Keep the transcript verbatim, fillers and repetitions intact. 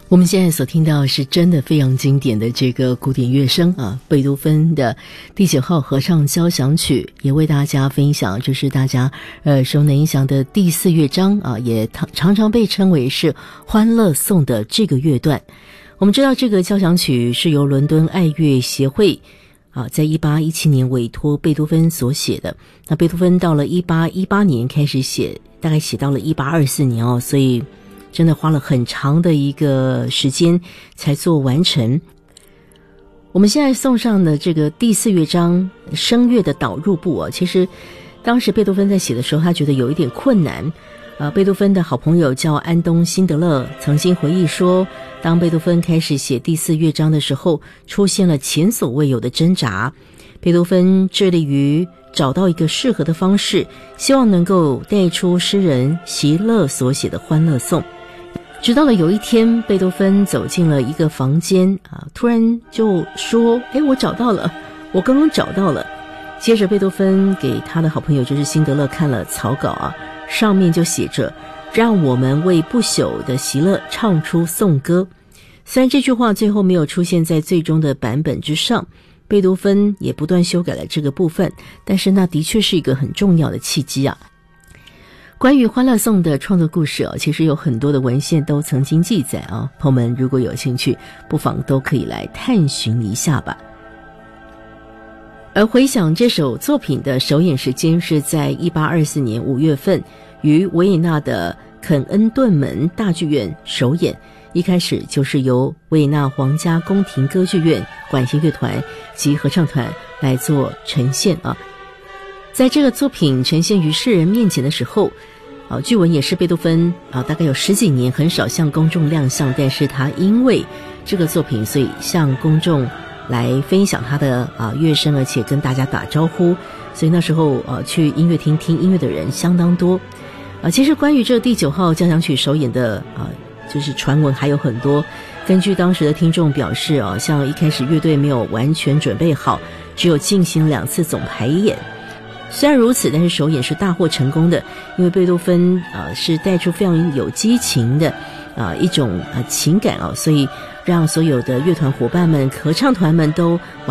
我们现在所听到是真的非常经典的这个古典乐声啊，贝多芬的第九号合唱交响曲，也为大家分享，这是大家呃熟能详的第四乐章啊，也常常被称为是欢乐颂的这个乐段。我们知道这个交响曲是由伦敦爱乐协会啊，在一八一七年委托贝多芬所写的。那贝多芬到了一八一八年开始写，大概写到了一八二四年哦，所以真的花了很长的一个时间才做完成。我们现在送上的这个第四乐章声乐的导入部啊，其实当时贝多芬在写的时候，他觉得有一点困难。呃，贝多芬的好朋友叫安东·辛德勒，曾经回忆说，当贝多芬开始写第四乐章的时候，出现了前所未有的挣扎。贝多芬致力于找到一个适合的方式，希望能够带出诗人席勒所写的欢乐颂。直到了有一天，贝多芬走进了一个房间啊，突然就说：“哎，我找到了，我刚刚找到了。”接着，贝多芬给他的好朋友就是辛德勒看了草稿啊，上面就写着：“让我们为不朽的席勒唱出颂歌。”虽然这句话最后没有出现在最终的版本之上，贝多芬也不断修改了这个部分，但是那的确是一个很重要的契机啊。关于欢乐颂的创作故事啊，其实有很多的文献都曾经记载啊，朋友们如果有兴趣，不妨都可以来探寻一下吧。而回想这首作品的首演时间是在一八二四年五月份，于维也纳的肯恩顿门大剧院首演。一开始就是由维也纳皇家宫廷歌剧院管弦乐团及合唱团来做呈现啊。在这个作品呈现于世人面前的时候，啊，据闻也是贝多芬啊，大概有十几年很少向公众亮相，但是他因为这个作品，所以向公众来分享他的啊乐声，而且跟大家打招呼，所以那时候啊去音乐厅听音乐的人相当多。啊，其实关于这个第九号交响曲首演的啊，就是传闻还有很多。根据当时的听众表示啊，像一开始乐队没有完全准备好，只有进行两次总排演。虽然如此，但是首演是大获成功的，因为贝多芬啊、呃、是带出非常有激情的啊、呃、一种呃情感啊，所以让所有的乐团伙伴们、合唱团们都